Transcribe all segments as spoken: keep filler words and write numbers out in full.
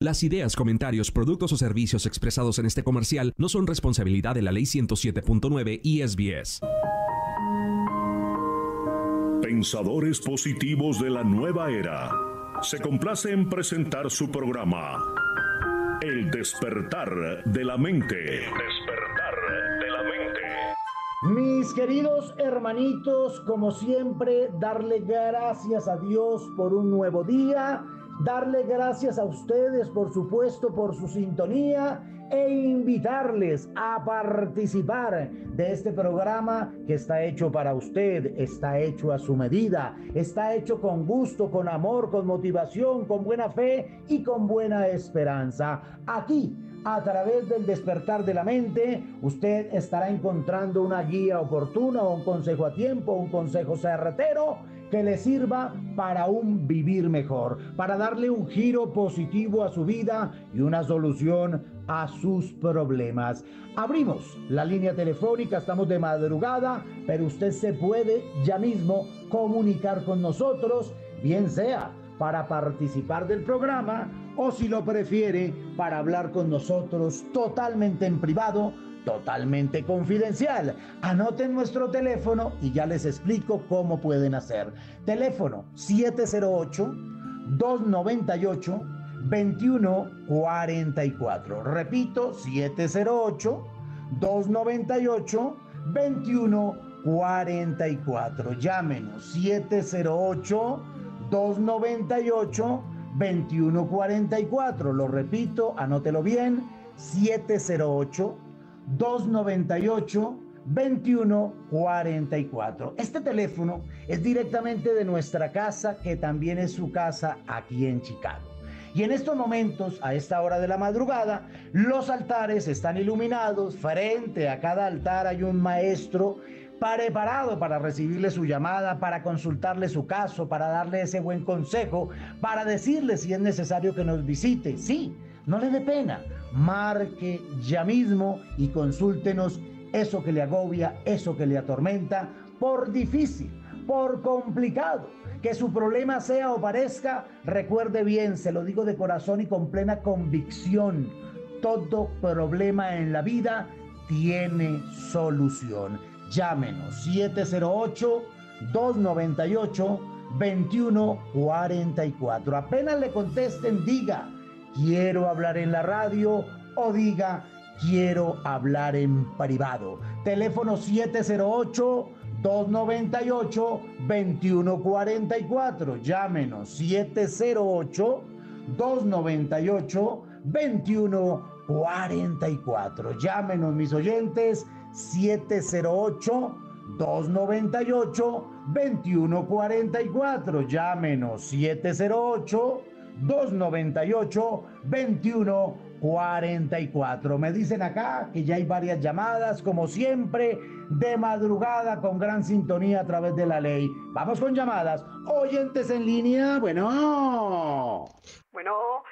Las ideas, comentarios, productos o servicios expresados en este comercial no son responsabilidad de la Ley ciento siete punto nueve I S B S. Pensadores positivos de la nueva era. Se complace en presentar su programa El despertar de la mente. El despertar de la mente. Mis queridos hermanitos, como siempre, darle gracias a Dios por un nuevo día, darle gracias a ustedes, por supuesto, por su sintonía e invitarles a participar de este programa que está hecho para usted, está hecho a su medida, está hecho con gusto, con amor, con motivación, con buena fe y con buena esperanza. Aquí, a través del despertar de la mente, usted estará encontrando una guía oportuna, un consejo a tiempo, un consejo certero que le sirva para un vivir mejor, para darle un giro positivo a su vida y una solución a sus problemas. Abrimos la línea telefónica, estamos de madrugada, pero usted se puede ya mismo comunicar con nosotros, bien sea para participar del programa o, si lo prefiere, para hablar con nosotros totalmente en privado, totalmente confidencial. Anoten nuestro teléfono y ya les explico cómo pueden hacer. Teléfono siete cero ocho, dos nueve ocho, dos uno cuatro cuatro. Repito, siete cero ocho, dos nueve ocho, dos uno cuatro cuatro. Llámenos siete cero ocho, dos nueve ocho, dos uno cuatro cuatro. Lo repito, anótelo bien, siete cero ocho, dos nueve ocho, dos uno cuatro cuatro. Este teléfono es directamente de nuestra casa, que también es su casa aquí en Chicago. Y en estos momentos, a esta hora de la madrugada, los altares están iluminados. Frente a cada altar hay un maestro preparado para recibirle su llamada, para consultarle su caso, para darle ese buen consejo, para decirle si es necesario que nos visite. Sí, no le dé pena, marque ya mismo y consúltenos eso que le agobia, eso que le atormenta, por difícil, por complicado que su problema sea o parezca. Recuerde bien, se lo digo de corazón y con plena convicción, todo problema en la vida tiene solución. Llámenos siete cero ocho, dos nueve ocho, dos uno cuatro cuatro. Apenas le contesten, diga: quiero hablar en la radio, o diga: quiero hablar en privado. Teléfono siete cero ocho, dos nueve ocho, dos uno cuatro cuatro. Llámenos siete cero ocho, dos nueve ocho, dos uno cuatro cuatro. Llámenos, mis oyentes, siete cero ocho, dos nueve ocho, dos uno cuatro cuatro. Llámenos siete cero ocho, dos nueve ocho, dos uno cuatro cuatro. Me dicen acá que ya hay varias llamadas, como siempre, de madrugada, con gran sintonía a través de la ley. Vamos con llamadas. Oyentes en línea, bueno. Bueno.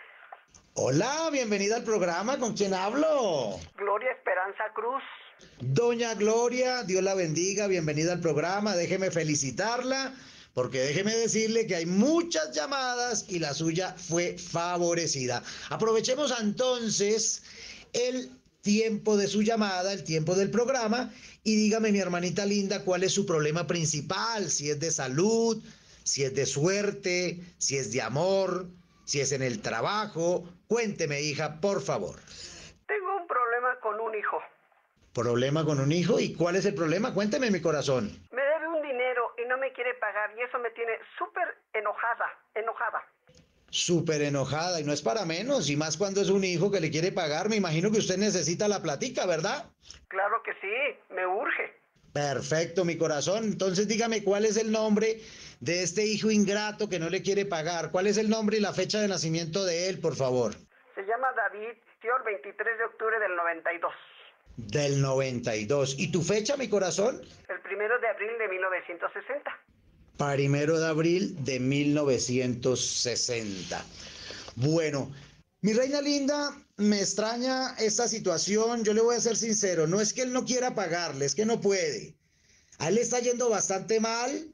Hola, bienvenida al programa. ¿Con quién hablo? Gloria Esperanza Cruz. Doña Gloria, Dios la bendiga, bienvenida al programa. Déjeme felicitarla, porque déjeme decirle que hay muchas llamadas y la suya fue favorecida. Aprovechemos entonces el tiempo de su llamada, el tiempo del programa, y dígame, mi hermanita linda, cuál es su problema principal, si es de salud, si es de suerte, si es de amor, si es en el trabajo. Cuénteme, hija, por favor. Tengo un problema con un hijo. ¿Problema con un hijo? ¿Y cuál es el problema? Cuénteme, mi corazón. Me debe un dinero y no me quiere pagar, y eso me tiene súper enojada, enojada. Súper enojada, y no es para menos, y más cuando es un hijo que le quiere pagar. Me imagino que usted necesita la platica, ¿verdad? Claro que sí, me urge. Perfecto, mi corazón. Entonces dígame, ¿cuál es el nombre de este hijo ingrato que no le quiere pagar? ¿Cuál es el nombre y la fecha de nacimiento de él, por favor? Se llama David, nació el veintitrés de octubre del noventa y dos. Del noventa y dos. ¿Y tu fecha, mi corazón? El primero de abril de mil novecientos sesenta. Primero de abril de mil novecientos sesenta. Bueno, mi reina linda, me extraña esta situación. Yo le voy a ser sincero, no es que él no quiera pagarle, es que no puede. A él le está yendo bastante mal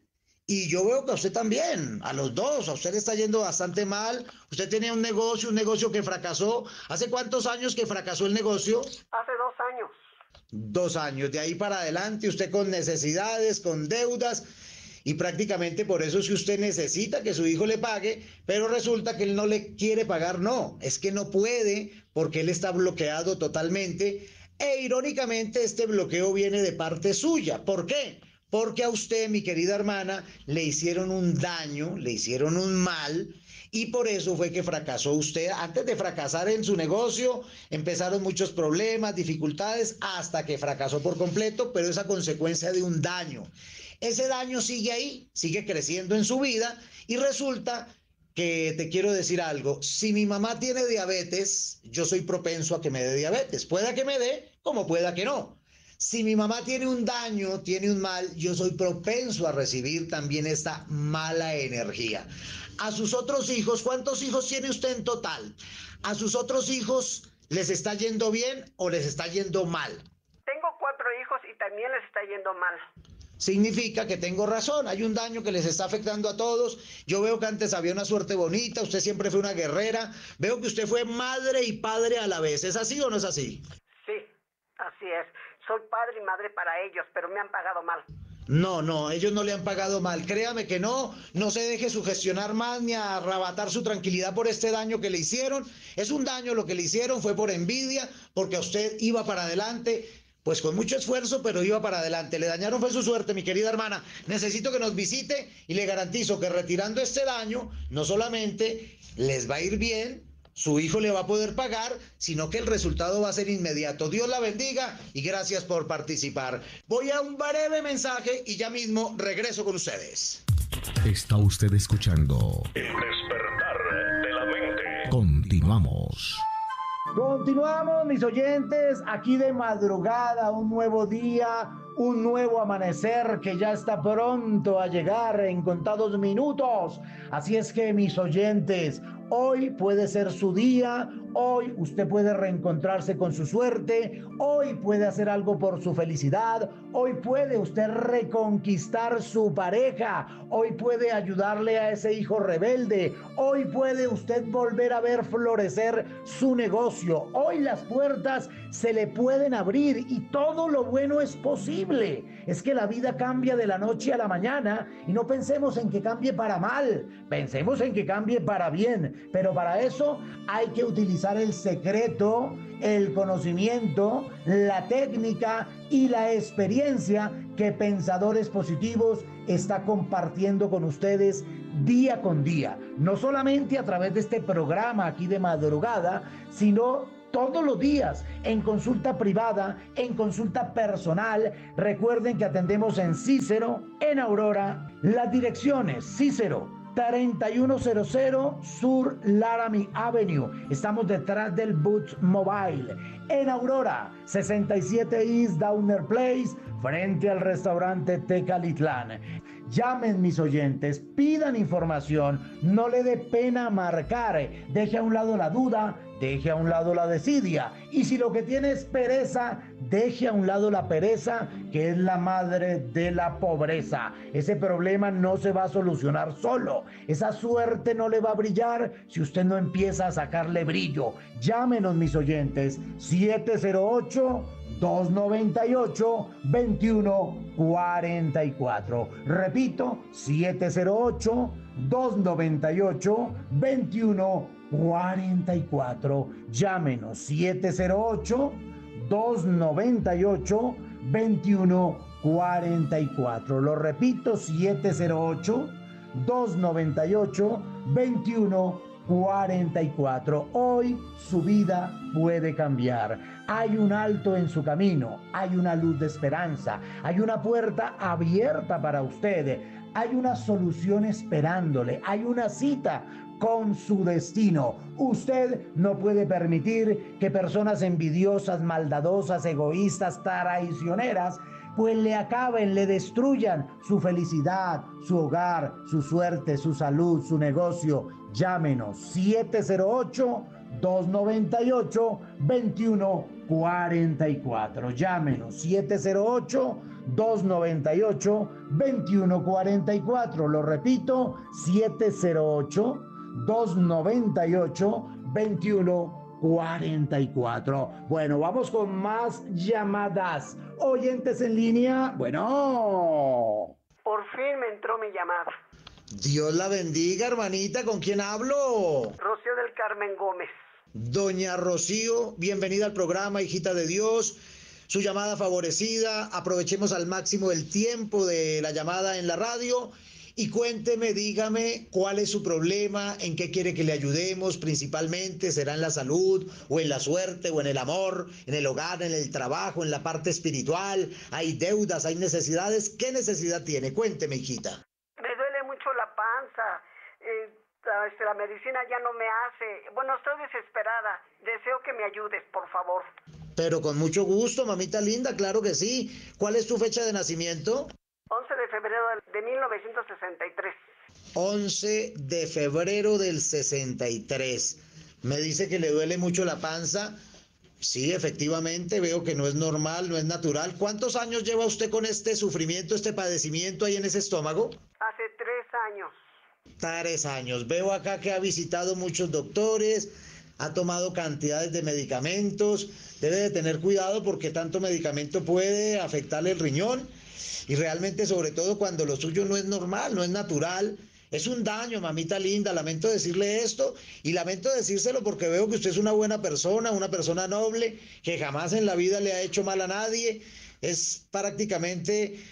Y yo veo que a usted también, a los dos, a usted le está yendo bastante mal. Usted tenía un negocio, un negocio que fracasó. ¿Hace cuántos años que fracasó el negocio? Hace dos años. Dos años, de ahí para adelante, usted con necesidades, con deudas, y prácticamente por eso es que usted necesita que su hijo le pague, pero resulta que él no le quiere pagar, no, es que no puede porque él está bloqueado totalmente, e irónicamente este bloqueo viene de parte suya. ¿Por qué? Porque a usted, mi querida hermana, le hicieron un daño, le hicieron un mal, y por eso fue que fracasó usted. Antes de fracasar en su negocio, empezaron muchos problemas, dificultades, hasta que fracasó por completo, pero es a consecuencia de un daño. Ese daño sigue ahí, sigue creciendo en su vida, y resulta que te quiero decir algo. Si mi mamá tiene diabetes, yo soy propenso a que me dé diabetes. Pueda que me dé, como pueda que no. Si mi mamá tiene un daño, tiene un mal, yo soy propenso a recibir también esta mala energía. A sus otros hijos, ¿cuántos hijos tiene usted en total? ¿A sus otros hijos les está yendo bien o les está yendo mal? Tengo cuatro hijos y también les está yendo mal. Significa que tengo razón, hay un daño que les está afectando a todos. Yo veo que antes había una suerte bonita, usted siempre fue una guerrera. Veo que usted fue madre y padre a la vez. ¿Es así o no es así? Sí, así es. Soy padre y madre para ellos, pero me han pagado mal. No, no, ellos no le han pagado mal. Créame que no, no se deje sugestionar más ni arrebatar su tranquilidad por este daño que le hicieron. Es un daño lo que le hicieron, fue por envidia, porque a usted iba para adelante, pues con mucho esfuerzo, pero iba para adelante. Le dañaron fue su suerte, mi querida hermana. Necesito que nos visite y le garantizo que retirando este daño, no solamente les va a ir bien, su hijo le va a poder pagar, sino que el resultado va a ser inmediato. Dios la bendiga y gracias por participar. Voy a un breve mensaje y ya mismo regreso con ustedes. Está usted escuchando El despertar de la mente. Continuamos. Continuamos, mis oyentes, aquí de madrugada, un nuevo día, un nuevo amanecer que ya está pronto a llegar en contados minutos. Así es que, mis oyentes, hoy puede ser su día, hoy usted puede reencontrarse con su suerte, hoy puede hacer algo por su felicidad, hoy puede usted reconquistar su pareja, hoy puede ayudarle a ese hijo rebelde, hoy puede usted volver a ver florecer su negocio, hoy las puertas se le pueden abrir y todo lo bueno es posible. Es que la vida cambia de la noche a la mañana y no pensemos en que cambie para mal, pensemos en que cambie para bien, pero para eso hay que utilizar el secreto, el conocimiento, la técnica y la experiencia que Pensadores Positivos está compartiendo con ustedes día con día, no solamente a través de este programa aquí de madrugada, sino todos los días, en consulta privada, en consulta personal. Recuerden que atendemos en Cícero, en Aurora. Las direcciones: Cícero, treinta y uno cero cero Sur Laramie Avenue. Estamos detrás del Boots Mobile. En Aurora, sesenta y siete East Downer Place, frente al restaurante Tecalitlán. Llamen, mis oyentes, pidan información, no le dé pena marcar, deje a un lado la duda, deje a un lado la desidia, y si lo que tiene es pereza, deje a un lado la pereza, que es la madre de la pobreza. Ese problema no se va a solucionar solo, esa suerte no le va a brillar si usted no empieza a sacarle brillo. Llámenos, mis oyentes, siete cero ocho, dos noventa y ocho, veintiuno cuarenta y cuatro. Repito, siete cero ocho, dos noventa y ocho, veintiuno cuarenta y cuatro. Llámenos, siete cero ocho, dos noventa y ocho, veintiuno cuarenta y cuatro. Lo repito, siete cero ocho, dos noventa y ocho, veintiuno cuarenta y cuatro. Hoy su vida puede cambiar. Hay un alto en su camino, hay una luz de esperanza, hay una puerta abierta para usted, hay una solución esperándole, hay una cita con su destino. Usted no puede permitir que personas envidiosas, maldadosas, egoístas, traicioneras, pues le acaben, le destruyan su felicidad, su hogar, su suerte, su salud, su negocio. Llámenos, siete cero ocho, dos noventa y ocho, veintiuno cuarenta y cuatro. Llámenos, siete cero ocho, dos noventa y ocho, veintiuno cuarenta y cuatro. Lo repito, siete cero ocho, dos noventa y ocho, veintiuno cuarenta y cuatro. Bueno, vamos con más llamadas. Oyentes en línea. Bueno. Por fin me entró mi llamada. Dios la bendiga, hermanita. ¿Con quién hablo? Rocío del Carmen Gómez. Doña Rocío, bienvenida al programa, hijita de Dios. Su llamada favorecida. Aprovechemos al máximo el tiempo de la llamada en la radio. Y cuénteme, dígame cuál es su problema, en qué quiere que le ayudemos principalmente, será en la salud o en la suerte o en el amor, en el hogar, en el trabajo, en la parte espiritual, hay deudas, hay necesidades. ¿Qué necesidad tiene? Cuénteme, hijita. Me duele mucho la panza, eh, la, la medicina ya no me hace, bueno, estoy desesperada, deseo que me ayudes, por favor. Pero con mucho gusto, mamita linda, claro que sí. ¿Cuál es tu fecha de nacimiento? once de febrero de mil novecientos sesenta y tres. once de febrero del sesenta y tres. Me dice que le duele mucho la panza. Sí, efectivamente, veo que no es normal, no es natural. ¿Cuántos años lleva usted con este sufrimiento, este padecimiento ahí en ese estómago? Hace tres años. Tres años. Veo acá que ha visitado muchos doctores, ha tomado cantidades de medicamentos. Debe de tener cuidado porque tanto medicamento puede afectarle el riñón. Y realmente, sobre todo, cuando lo suyo no es normal, no es natural, es un daño, mamita linda. Lamento decirle esto y lamento decírselo porque veo que usted es una buena persona, una persona noble, que jamás en la vida le ha hecho mal a nadie. Es prácticamente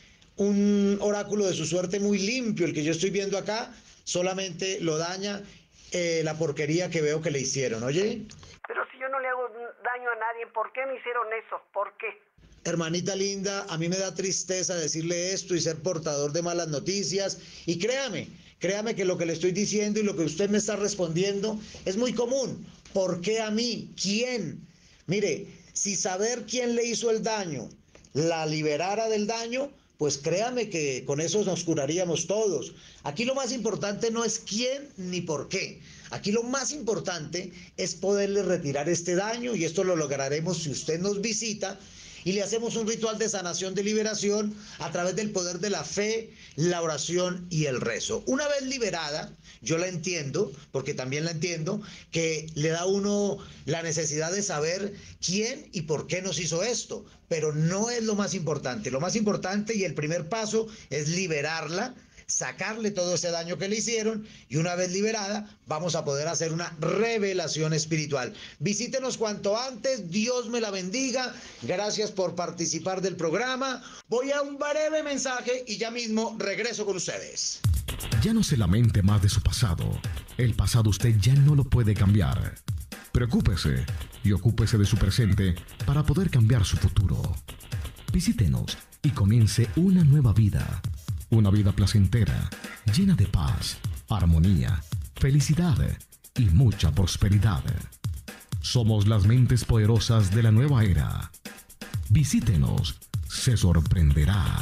un oráculo de su suerte muy limpio el que yo estoy viendo acá. Solamente lo daña eh, la porquería que veo que le hicieron, ¿oye? Pero si yo no le hago daño a nadie, ¿por qué me hicieron eso? ¿Por qué? Hermanita linda, a mí me da tristeza decirle esto y ser portador de malas noticias. Y créame, créame que lo que le estoy diciendo y lo que usted me está respondiendo es muy común. ¿Por qué a mí? ¿Quién? Mire, si saber quién le hizo el daño la liberara del daño, pues créame que con eso nos curaríamos todos. Aquí lo más importante no es quién ni por qué. Aquí lo más importante es poderle retirar este daño y esto lo lograremos si usted nos visita y le hacemos un ritual de sanación, de liberación a través del poder de la fe, la oración y el rezo. Una vez liberada, yo la entiendo, porque también la entiendo, que le da a uno la necesidad de saber quién y por qué nos hizo esto, pero no es lo más importante. Lo más importante y el primer paso es liberarla, sacarle todo ese daño que le hicieron y una vez liberada vamos a poder hacer una revelación espiritual. Visítenos cuanto antes, Dios me la bendiga, gracias por participar del programa. Voy a un breve mensaje y ya mismo regreso con ustedes. Ya no se lamente más de su pasado, el pasado usted ya no lo puede cambiar. Preocúpese y ocúpese de su presente para poder cambiar su futuro. Visítenos y comience una nueva vida. Una vida placentera, llena de paz, armonía, felicidad y mucha prosperidad. Somos las mentes poderosas de la nueva era. Visítenos, se sorprenderá.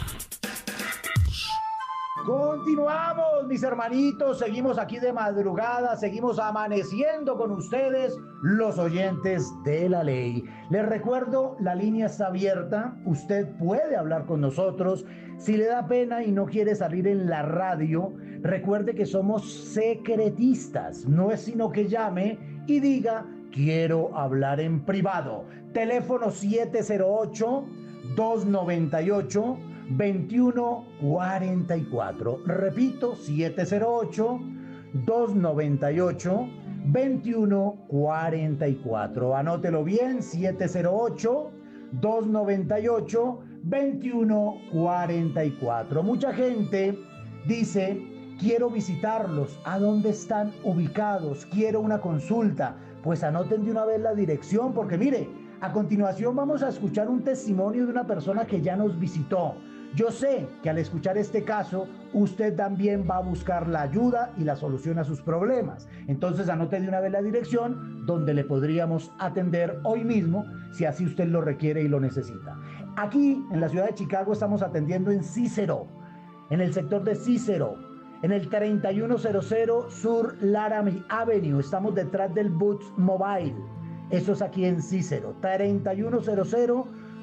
Continuamos, mis hermanitos, seguimos aquí de madrugada, seguimos amaneciendo con ustedes, los oyentes de la ley. Les recuerdo, la línea está abierta, usted puede hablar con nosotros. Si le da pena y no quiere salir en la radio, recuerde que somos secretistas, no es sino que llame y diga, quiero hablar en privado. Teléfono siete cero ocho, dos noventa y ocho, veintiuno cuarenta y cuatro. Repito, siete cero ocho, dos noventa y ocho, veintiuno cuarenta y cuatro. Anótelo bien, siete cero ocho, dos noventa y ocho, veintiuno cuarenta y cuatro. Mucha gente dice, quiero visitarlos. ¿A dónde están ubicados? Quiero una consulta. Pues anoten de una vez la dirección, porque mire, a continuación vamos a escuchar un testimonio de una persona que ya nos visitó. Yo sé que al escuchar este caso, usted también va a buscar la ayuda y la solución a sus problemas. Entonces anote de una vez la dirección donde le podríamos atender hoy mismo, si así usted lo requiere y lo necesita. Aquí, en la ciudad de Chicago, estamos atendiendo en Cícero, en el sector de Cícero, en el treinta y uno cero cero Sur Laramie Avenue. Estamos detrás del Boots Mobile. Eso es aquí en Cícero, treinta y uno cero cero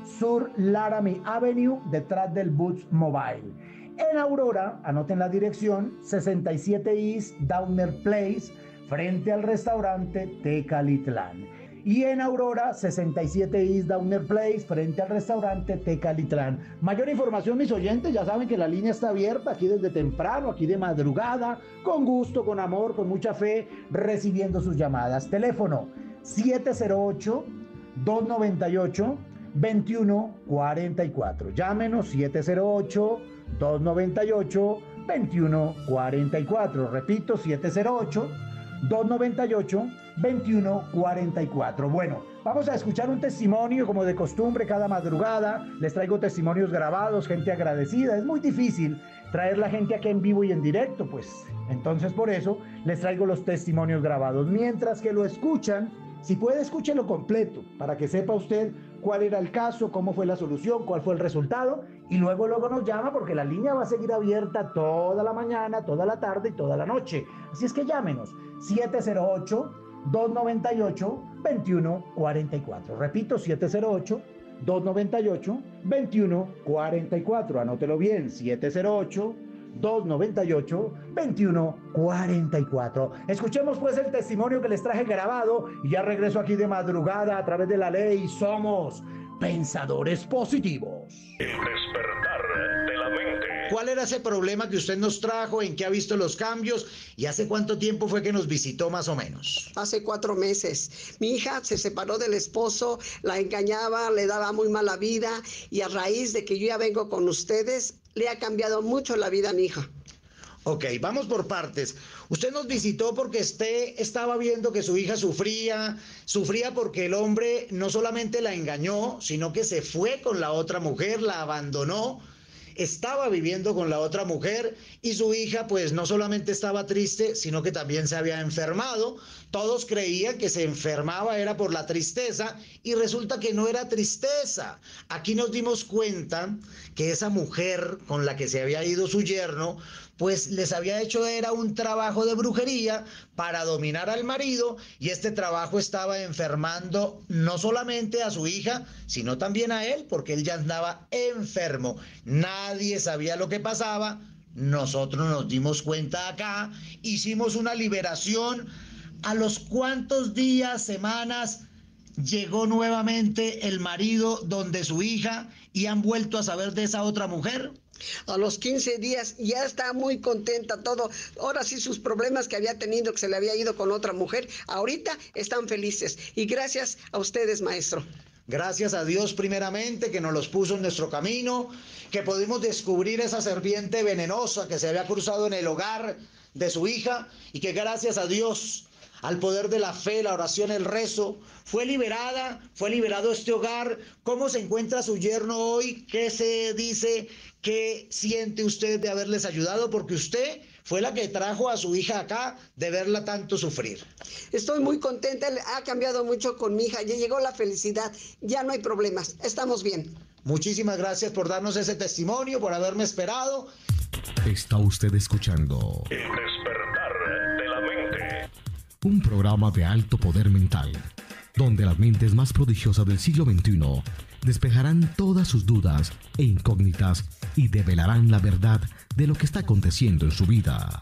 Sur Laramie Avenue, detrás del Boots Mobile. En Aurora, anoten la dirección, sesenta y siete East Downer Place, frente al restaurante Tecalitlán. Y en Aurora, sesenta y siete East Downer Place, frente al restaurante Tecalitlán. Mayor información, mis oyentes, ya saben que la línea está abierta aquí desde temprano, aquí de madrugada, con gusto, con amor, con mucha fe, recibiendo sus llamadas. Teléfono siete cero ocho, dos nueve ocho, dos uno cuatro cuatro. Llámenos siete cero ocho, dos nueve ocho, dos uno cuatro cuatro. Repito, siete cero ocho, dos nueve ocho, dos uno cuatro cuatro. Bueno, vamos a escuchar un testimonio como de costumbre cada madrugada. Les traigo testimonios grabados, gente agradecida. Es muy difícil traer la gente aquí en vivo y en directo, pues entonces por eso les traigo los testimonios grabados. Mientras que lo escuchan, si puede, escúchelo completo para que sepa usted cuál era el caso, cómo fue la solución, cuál fue el resultado, y luego luego nos llama porque la línea va a seguir abierta toda la mañana, toda la tarde y toda la noche. Así es que llámenos siete cero ocho, dos nueve ocho, dos uno cuatro cuatro. Repito, siete cero ocho, dos nueve ocho, dos uno cuatro cuatro. Anótelo bien, siete cero ocho, dos nueve ocho, dos uno cuatro cuatro. Escuchemos pues el testimonio que les traje grabado y ya regreso aquí de madrugada a través de la ley. Somos pensadores positivos. El despertar de la mente. ¿Cuál era ese problema que usted nos trajo? ¿En qué ha visto los cambios? ¿Y hace cuánto tiempo fue que nos visitó más o menos? Hace cuatro meses. Mi hija se separó del esposo, la engañaba, le daba muy mala vida y a raíz de que yo ya vengo con ustedes, le ha cambiado mucho la vida a mi hija. Ok, vamos por partes. Usted nos visitó porque usted estaba viendo que su hija sufría, sufría porque el hombre no solamente la engañó, sino que se fue con la otra mujer, la abandonó, estaba viviendo con la otra mujer y su hija pues no solamente estaba triste, sino que también se había enfermado. Todos creían que se enfermaba era por la tristeza y resulta que no era tristeza. Aquí nos dimos cuenta que esa mujer con la que se había ido su yerno pues les había hecho era un trabajo de brujería para dominar al marido y este trabajo estaba enfermando no solamente a su hija, sino también a él, porque él ya andaba enfermo. Nadie sabía lo que pasaba. Nosotros nos dimos cuenta acá, hicimos una liberación. ¿A los cuántos días, semanas llegó nuevamente el marido donde su hija y han vuelto a saber de esa otra mujer? A los quince días ya está muy contenta todo. Ahora sí sus problemas que había tenido, que se le había ido con otra mujer, ahorita están felices. Y gracias a ustedes, maestro. Gracias a Dios primeramente que nos los puso en nuestro camino, que pudimos descubrir esa serpiente venenosa que se había cruzado en el hogar de su hija y que gracias a Dios, al poder de la fe, la oración, el rezo, fue liberada, fue liberado este hogar. ¿Cómo se encuentra su yerno hoy? ¿Qué se dice? ¿Qué siente usted de haberles ayudado? Porque usted fue la que trajo a su hija acá de verla tanto sufrir. Estoy muy contenta, ha cambiado mucho con mi hija, ya llegó la felicidad, ya no hay problemas, estamos bien. Muchísimas gracias por darnos ese testimonio, por haberme esperado. Está usted escuchando El despertar de la mente. un programa de alto poder mental, donde las mentes más prodigiosas del siglo veintiuno despejarán todas sus dudas e incógnitas y develarán la verdad de lo que está aconteciendo en su vida.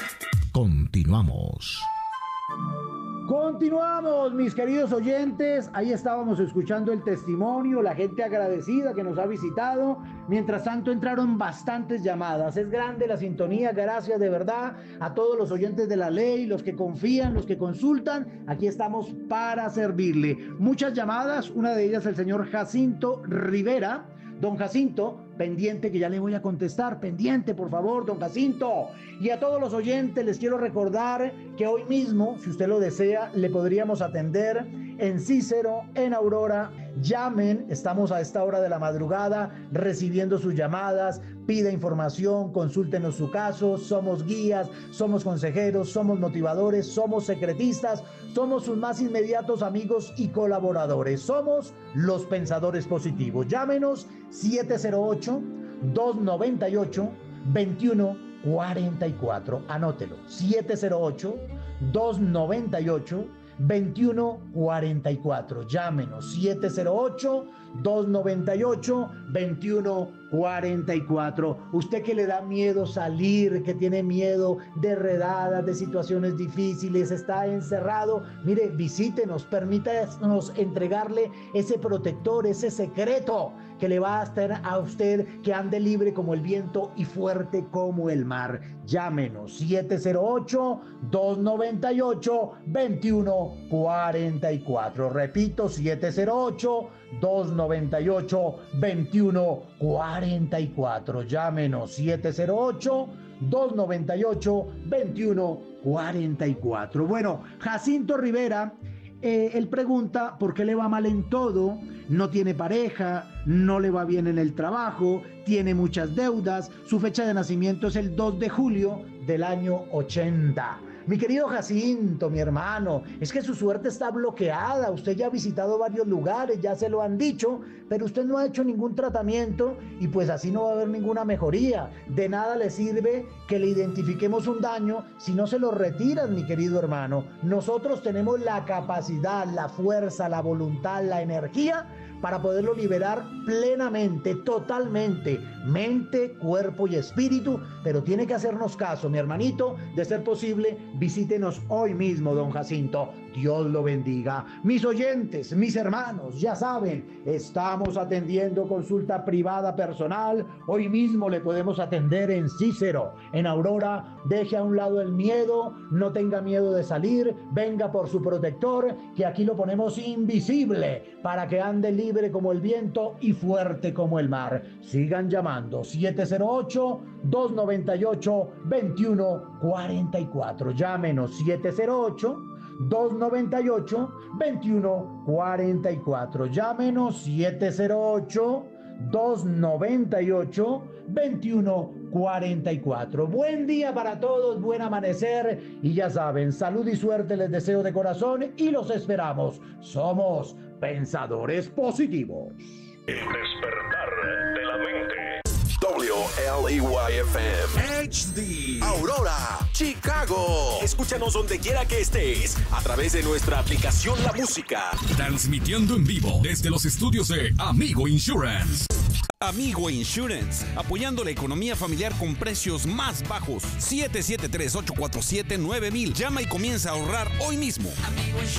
Continuamos. Continuamos, mis queridos oyentes. Ahí estábamos escuchando el testimonio, la gente agradecida que nos ha visitado. Mientras tanto entraron bastantes llamadas. Es grande la sintonía, gracias de verdad a todos los oyentes de la ley, los que confían, los que consultan. Aquí estamos para servirle. Muchas llamadas, una de ellas el señor Jacinto Rivera. Don Jacinto, pendiente que ya le voy a contestar, pendiente por favor, don Jacinto. Y a todos los oyentes les quiero recordar que hoy mismo, si usted lo desea, le podríamos atender en Cícero, en Aurora. Llamen, estamos a esta hora de la madrugada recibiendo sus llamadas, pida información, consúltenos su caso, somos guías, somos consejeros, somos motivadores, somos secretistas, somos sus más inmediatos amigos y colaboradores, somos los pensadores positivos. Llámenos siete cero ocho, dos nueve ocho, dos uno cuatro cuatro, anótelo, siete cero ocho, dos nueve ocho, veintiuno cuarenta y cuatro. Llámenos siete cero ocho, dos noventa y ocho, veintiuno cuarenta y cuatro. Usted que le da miedo salir, que tiene miedo de redadas, de situaciones difíciles, está encerrado, mire, visítenos, permítanos entregarle ese protector, ese secreto que le va a hacer a usted que ande libre como el viento y fuerte como el mar. Llámenos siete cero ocho, dos noventa y ocho, veintiuno cuarenta y cuatro. Repito, siete cero ocho, dos noventa y ocho, veintiuno cuarenta y cuatro. Llámenos siete cero ocho, dos noventa y ocho, veintiuno cuarenta y cuatro. Bueno, Jacinto Rivera, eh, él pregunta por qué le va mal en todo. No tiene pareja, no le va bien en el trabajo, tiene muchas deudas. Su fecha de nacimiento es el dos de julio del año ochenta. Mi querido Jacinto, mi hermano, es que su suerte está bloqueada. Usted ya ha visitado varios lugares, ya se lo han dicho, pero usted no ha hecho ningún tratamiento y pues así no va a haber ninguna mejoría. De nada le sirve que le identifiquemos un daño si no se lo retiran, mi querido hermano. Nosotros tenemos la capacidad, la fuerza, la voluntad, la energía para poderlo liberar plenamente, totalmente, mente, cuerpo y espíritu, pero tiene que hacernos caso, mi hermanito. De ser posible, visítenos hoy mismo, don Jacinto. Dios lo bendiga. Mis oyentes, mis hermanos, ya saben, estamos atendiendo consulta privada personal. Hoy mismo le podemos atender en Cícero, en Aurora. Deje a un lado el miedo, no tenga miedo de salir, venga por su protector, que aquí lo ponemos invisible para que ande libre como el viento y fuerte como el mar. Sigan llamando siete cero ocho, dos noventa y ocho, veintiuno cuarenta y cuatro. Llámenos siete cero ocho, dos noventa y ocho, veintiuno cuarenta y cuatro. Llámenos siete cero ocho, dos noventa y ocho, veintiuno cuarenta y cuatro. Buen día para todos, buen amanecer y ya saben, salud y suerte les deseo de corazón y los esperamos. Somos Pensadores Positivos. El despertar de la mente. W L E Y F M H D Aurora, Chicago. Escúchanos donde quiera que estés a través de nuestra aplicación La Música. Transmitiendo en vivo desde los estudios de Amigo Insurance. Amigo Insurance, apoyando la economía familiar con precios más bajos. siete siete tres, ocho cuatro siete, nueve mil. Llama y comienza a ahorrar hoy mismo. Amigo Insurance.